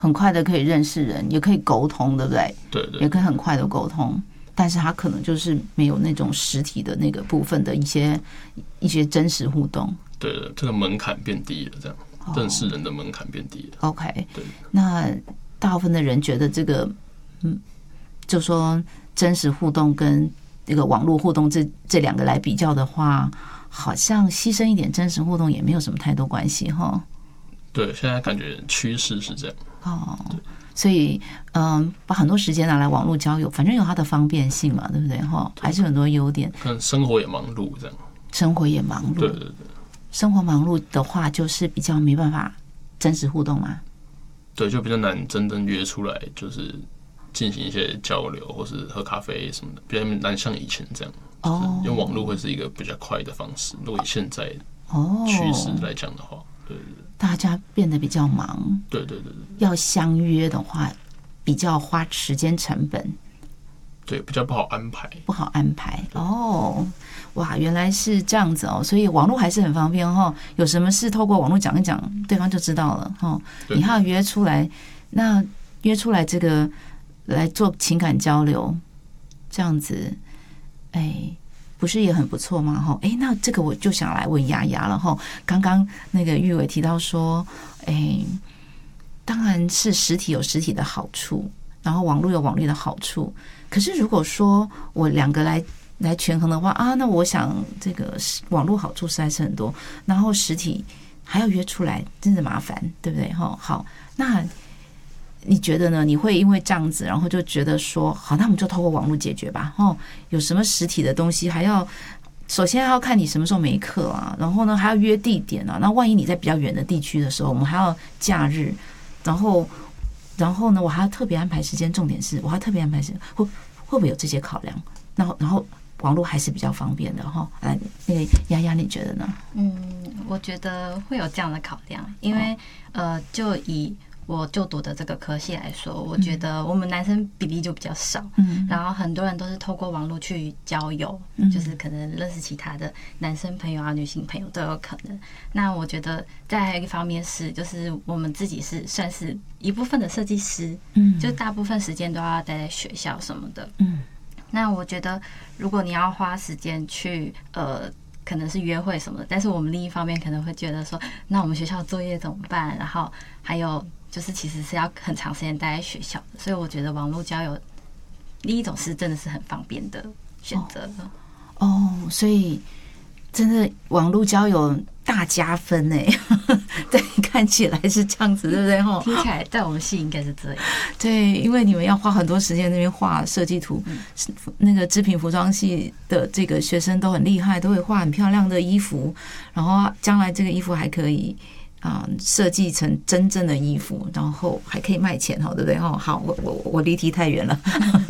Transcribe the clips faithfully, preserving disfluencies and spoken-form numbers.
很快的可以认识人，也可以沟通，对不对？ 对 对, 对， 也可以很快的沟通。但是他可能就是没有那种实体的那个部分的一些一些真实互动。 对的，这个门槛变低了，这样、哦、认识人的门槛变低了。 OK， 对。 那大部分的人觉得这个，嗯，就说真实互动跟这个网络互动这这两个来比较的话，好像牺牲一点真实互动也没有什么太多关系哈。 对，现在感觉趋势是这样。 哦。所以，嗯，把很多时间拿来网络交友，反正有它的方便性嘛，对不对？哈，还是有很多优点。 但生活也忙碌，这样。 生活也忙碌。 对对对。 生活忙碌的话，就是比较没办法真实互动嘛。 对，就比较难真正约出来，就是进行一些交流，或是喝咖啡什么的，比较难像以前这样。哦。用网络会是一个比较快的方式，如果以现在趋势来讲的话。对对对， 大家变得比较忙， 对对对对， 要相约的话，比较花时间成本， 对，比较不好安排， 不好安排哦。哇，原来是这样子哦，所以网络还是很方便哈。有什么事透过网络讲一讲，对方就知道了哈。你还要约出来，那约出来这个来做情感交流，这样子，哎。不是也很不错吗？哈，哎，那这个我就想来问丫丫了哈。刚刚那个玉伟提到说，哎，当然是实体有实体的好处，然后网络有网络的好处。可是如果说我两个来来权衡的话啊，那我想这个网络好处实在是很多，然后实体还要约出来，真的麻烦，对不对？哈，好，那。你觉得呢？你会因为这样子，然后就觉得说，好，那我们就透过网络解决吧。哦，有什么实体的东西，还要首先要看你什么时候没课啊，然后呢还要约地点啊。那万一你在比较远的地区的时候，我们还要假日，然后然后呢，我还要特别安排时间。重点是，我还要特别安排时间，会会不会有这些考量？然后然后网络还是比较方便的哈。来，那个丫丫，你觉得呢？ 嗯，我觉得会有这样的考量，因为、哦、呃，就以。我就读的这个科系来说，我觉得我们男生比例就比较少，嗯，然后很多人都是透过网络去交友，嗯，就是可能认识其他的男生朋友啊、女性朋友都有可能。那我觉得再还有一方面是，就是我们自己是算是一部分的设计师，嗯，就大部分时间都要待在学校什么的，嗯。那我觉得，如果你要花时间去呃。可能是约会什么的，但是我们另一方面可能会觉得说，那我们学校作业怎么办？然后还有就是其实是要很长时间待在学校的，所以我觉得网络交友另一种是真的是很方便的选择的。 哦，哦，所以真的网络交友大加分哎，对，看起来是这样子，对不对？哈， 听起来在我们系应该是这样。 对，因为你们要花很多时间那边画设计图，嗯，那个织品服装系的这个学生都很厉害，都会画很漂亮的衣服，然后将来这个衣服还可以啊设计成真正的衣服，然后还可以卖钱，哈，对不对？哈，好，我我我离题太远了。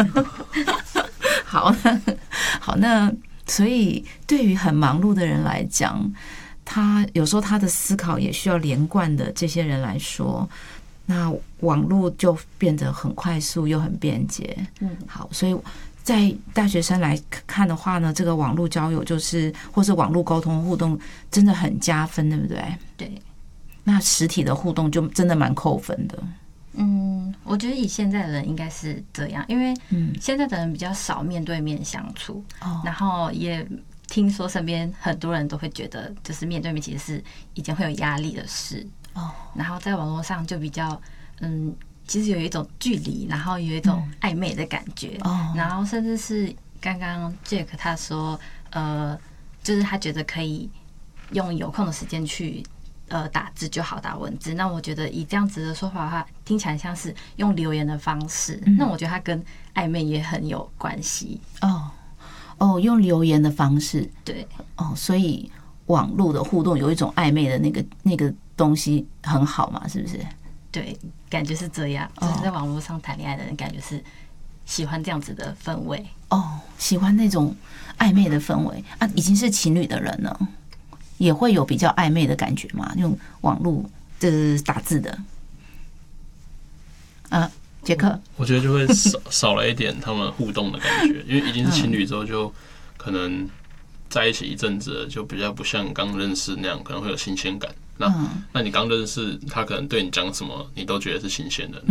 好，好，那。所以，对于很忙碌的人来讲，他有时候他的思考也需要连贯的。这些人来说，那网络就变得很快速又很便捷。嗯，好，所以在大学生来看的话呢，这个网络交友就是或是网络沟通互动，真的很加分，对不对？ 对。 那实体的互动就真的蛮扣分的。 嗯，我觉得以现在的人应该是这样，因为现在的人比较少面对面相处，嗯，然后也听说身边很多人都会觉得，就是面对面其实是一件会有压力的事，哦，然后在网络上就比较，嗯，其实有一种距离，然后有一种暧昧的感觉，哦，然后甚至是刚刚 Jack 他说，呃，就是他觉得可以用有空的时间去。呃，打字就好，打文字。那我觉得以这样子的说法的话，听起来像是用留言的方式。嗯，那我觉得它跟暧昧也很有关系。 哦哦，用留言的方式， 对， 哦，所以网络的互动有一种暧昧的那个那个东西很好嘛，是不是？ 对，感觉是这样。就是在网络上谈恋爱的人，感觉是喜欢这样子的氛围。 哦，喜欢那种暧昧的氛围啊，已经是情侣的人了。也会有比较暧昧的感觉嘛？用网络就是打字的，啊，杰克， 我觉得就会少少了一点他们互动的感觉，因为已经是情侣之后，就可能在一起一阵子了，就比较不像刚认识那样，可能会有新鲜感。 那、嗯、那你刚认识他，可能对你讲什么，你都觉得是新鲜的。